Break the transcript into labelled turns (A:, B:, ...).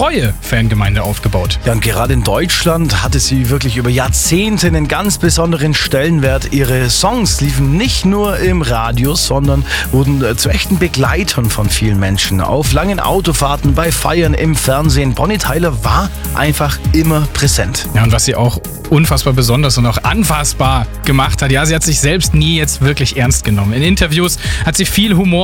A: treue Fangemeinde aufgebaut.
B: Ja, und gerade in Deutschland hatte sie wirklich über Jahrzehnte einen ganz besonderen Stellenwert. Ihre Songs liefen nicht nur im Radio, sondern wurden zu echten Begleitern von vielen Menschen. Auf langen Autofahrten, bei Feiern, im Fernsehen. Bonnie Tyler war einfach immer präsent.
A: Ja, und was sie auch unfassbar besonders und auch anfassbar gemacht hat, ja, sie hat sich selbst nie jetzt wirklich ernst genommen. In Interviews hat sie viel Humor